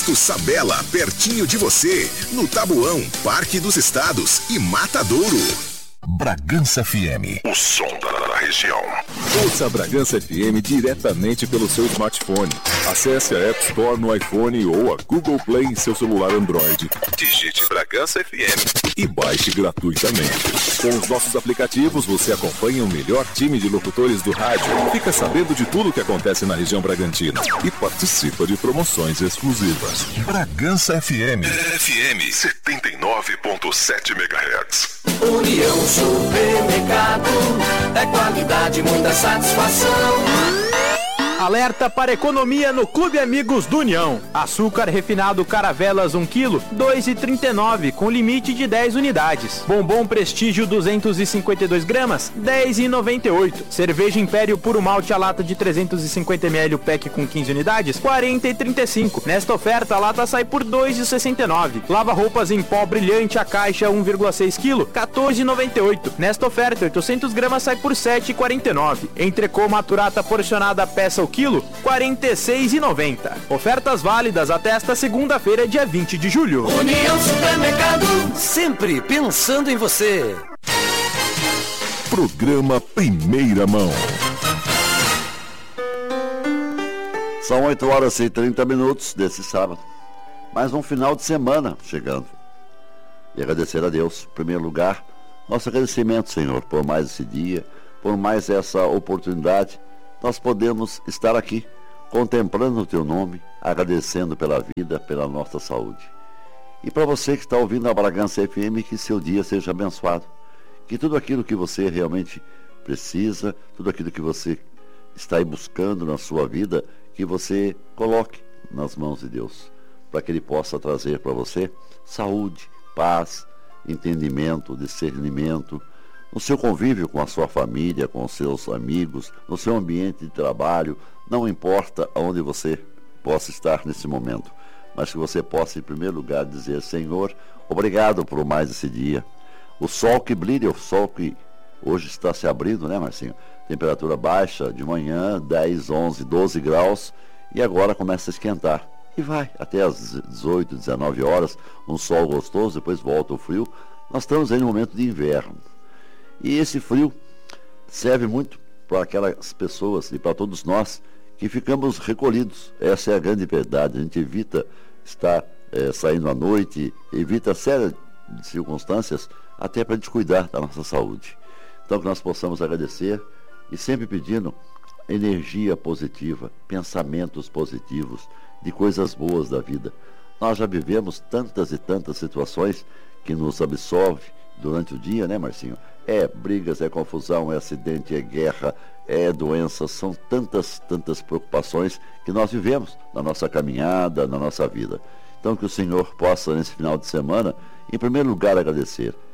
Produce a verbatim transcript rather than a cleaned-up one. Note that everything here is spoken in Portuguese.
Posto Sabela, pertinho de você, no Tabuão, Parque dos Estados e Matadouro. Bragança F M, o som da região. Ouça a Bragança F M diretamente pelo seu smartphone. Acesse a App Store no iPhone ou a Google Play em seu celular Android. Digite Bragança F M e baixe gratuitamente. Com os nossos aplicativos, você acompanha o melhor time de locutores do rádio, fica sabendo de tudo o que acontece na região Bragantina e participa de promoções exclusivas. Bragança F M. F M setenta e nove ponto sete megahertz. União Supermercado, é qualidade, muita satisfação. Alerta para economia no Clube Amigos do União. Açúcar refinado Caravelas um quilo, dois reais e trinta e nove centavos, com limite de dez unidades. Bombom Prestígio duzentos e cinquenta e dois gramas, dez reais e noventa e oito centavos. Cerveja Império Puro Malte a lata de trezentos e cinquenta mililitros, o pack com quinze unidades, quarenta reais e trinta e cinco centavos. Nesta oferta, a lata sai por dois reais e sessenta e nove centavos. Lava roupas em pó brilhante a caixa um vírgula seis quilos, quatorze reais e noventa e oito centavos. Nesta oferta, oitocentos gramas sai por sete reais e quarenta e nove centavos. Entrecô maturata porcionada peça o quilo, quarenta e seis reais e noventa centavos. Ofertas válidas até esta segunda-feira, dia vinte de julho. União Supermercado, sempre pensando em você. Programa Primeira Mão. São oito horas e trinta minutos desse sábado. Mais um final de semana chegando. E agradecer a Deus, em primeiro lugar, nosso agradecimento, Senhor, por mais esse dia, por mais essa oportunidade. Nós podemos estar aqui, contemplando o Teu nome, agradecendo pela vida, pela nossa saúde. E para você que está ouvindo a Bragança F M, que seu dia seja abençoado. Que tudo aquilo que você realmente precisa, tudo aquilo que você está aí buscando na sua vida, que você coloque nas mãos de Deus, para que Ele possa trazer para você saúde, paz, entendimento, discernimento, no seu convívio com a sua família, com os seus amigos, no seu ambiente de trabalho, não importa onde você possa estar nesse momento, mas que você possa, em primeiro lugar, dizer: Senhor, obrigado por mais esse dia. O sol que brilha, o sol que hoje está se abrindo, né, Marcinho? Temperatura baixa, de manhã, dez, onze, doze graus, e agora começa a esquentar. E vai até às dezoito, dezenove horas, um sol gostoso, depois volta o frio. Nós estamos aí no momento de inverno. E esse frio serve muito para aquelas pessoas e para todos nós que ficamos recolhidos. Essa é a grande verdade. A gente evita estar é, saindo à noite, evita série de circunstâncias, até para descuidar da nossa saúde. Então que nós possamos agradecer e sempre pedindo energia positiva, pensamentos positivos, de coisas boas da vida. Nós já vivemos tantas e tantas situações que nos absorvem durante o dia, né, Marcinho? É brigas, é confusão, é acidente, é guerra, é doença, são tantas, tantas preocupações que nós vivemos na nossa caminhada, na nossa vida. Então que o Senhor possa, nesse final de semana, em primeiro lugar, agradecer.